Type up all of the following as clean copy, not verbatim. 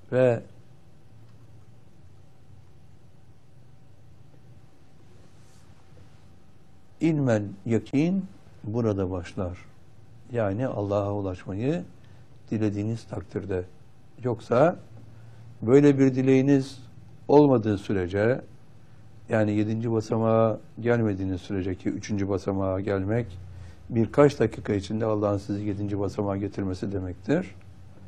Ve ilmel yakin burada başlar. Yani Allah'a ulaşmayı dilediğiniz takdirde. Yoksa böyle bir dileğiniz olmadığı sürece, yani 7. basamağa gelmediğiniz sürece, ki 3. basamağa gelmek birkaç dakika içinde Allah'ın sizi 7. basamağa getirmesi demektir.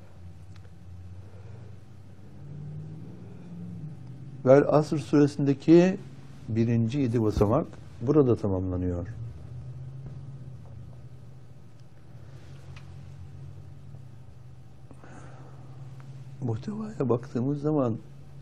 Vel Asr suresindeki 1. 7 basamak burada tamamlanıyor. Muhtevaya baktığımız zaman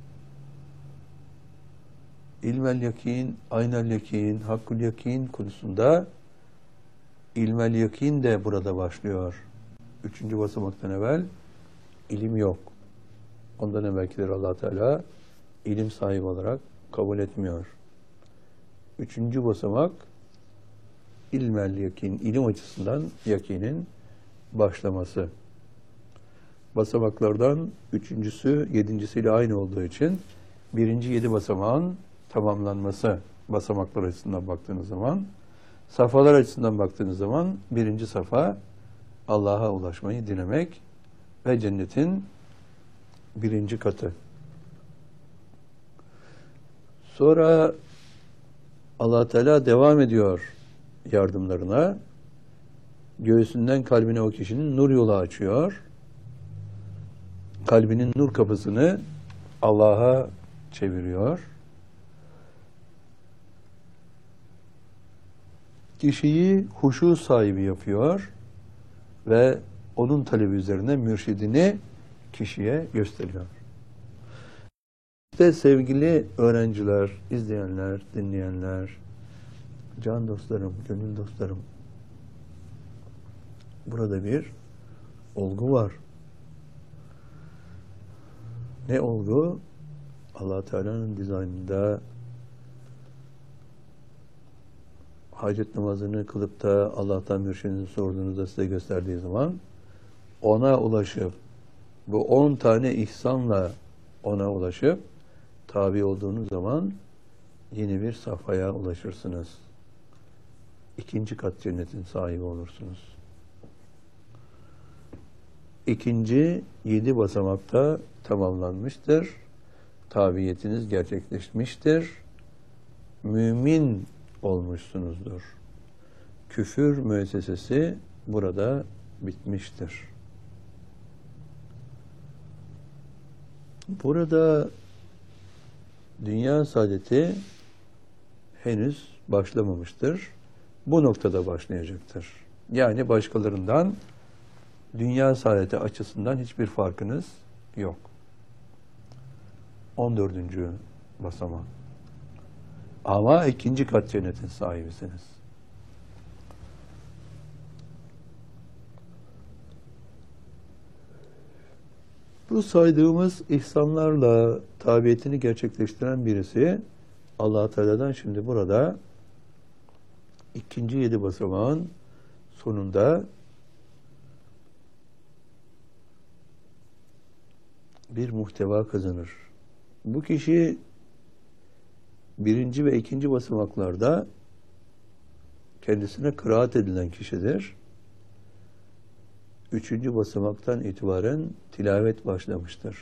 ilmel yakin, aynel yakin, hakkul yakin konusunda ilmel yakin de burada başlıyor. 3. basamaktan evvel ilim yok. Ondan evvelkileri Allah Teala ilim sahibi olarak kabul etmiyor. 3. basamak ilmel yakin, ilim açısından yakinin başlaması. Basamaklardan 3.'sü 7.'siyle aynı olduğu için 1. 7 basamağın tamamlanması, basamaklar açısından baktığınız zaman, safhalar açısından baktığınız zaman 1. safa Allah'a ulaşmayı dilemek ve cennetin 1. katı. Sonra Allah Teala devam ediyor yardımlarına. Göğsünden kalbine o kişinin nur yolu açıyor. Kalbinin nur kapısını Allah'a çeviriyor. Kişiyi huşu sahibi yapıyor ve onun talebi üzerine mürşidini kişiye gösteriyor. İşte sevgili öğrenciler, izleyenler, dinleyenler, can dostlarım, gönül dostlarım, burada bir olgu var. Ne olgu? Allah Teala'nın dizaynında hacet namazını kılıp da Allah'tan mürşidinizi sorduğunuzda size gösterdiği zaman ona ulaşıp bu 10 tane ihsanla ona ulaşıp tabi olduğunuz zaman yeni bir safhaya ulaşırsınız. 2. kat cennetin sahibi olursunuz. 2. 7 basamakta tamamlanmıştır. Tabiyetiniz gerçekleşmiştir. Mümin olmuşsunuzdur. Küfür müessesesi burada bitmiştir. Burada dünya saadeti henüz başlamamıştır. Bu noktada başlayacaktır. Yani başkalarından dünya saadeti açısından hiçbir farkınız yok. 14. basamak. Ama 2. kat cennetin sahibisiniz. Bu saydığımız ihsanlarla tabiyetini gerçekleştiren birisi Allah Teala'dan şimdi burada 2. 7 basamağın sonunda bir muhteva kazanır. Bu kişi 1. ve 2. basamaklarda kendisine kıraat edilen kişidir. 3. basamaktan itibaren tilavet başlamıştır.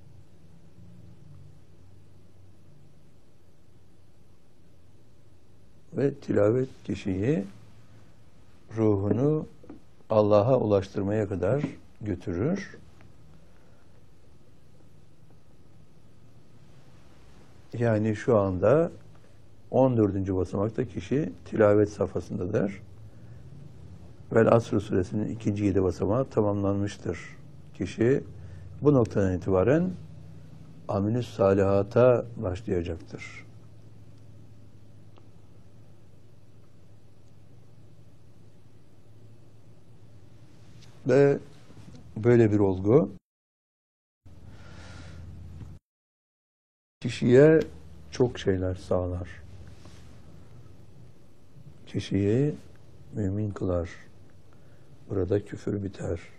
Ve tilavet kişiyi ruhunu Allah'a ulaştırmaya kadar götürür. Yani şu anda 14. basamakta kişi tilavet safhasındadır. Vel Asr suresinin 2. 7 basamağı tamamlanmıştır. Kişi bu noktadan itibaren amelü salihata başlayacaktır. Ve böyle bir olgu kişiye çok şeyler sağlar. Kişiyi mümin kılar. Burada küfür biter.